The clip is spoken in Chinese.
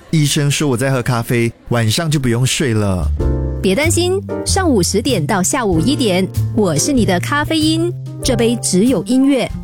医生说我在喝咖啡，晚上就不用睡了。 别担心，上午10点到下午1点，我是你的咖啡因，这杯只有音乐